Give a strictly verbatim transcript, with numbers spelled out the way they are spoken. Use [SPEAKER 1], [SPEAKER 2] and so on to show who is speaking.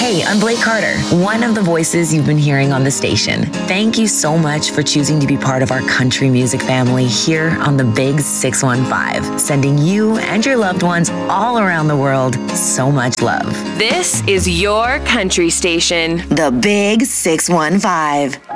[SPEAKER 1] Hey, I'm Blake Carter, one of the voices you've been hearing on the station. Thank you so much for choosing to be part of our country music family here on the Big six one five, sending you and your loved ones all around the world so much love.
[SPEAKER 2] This is your country station.
[SPEAKER 1] The Big six one five.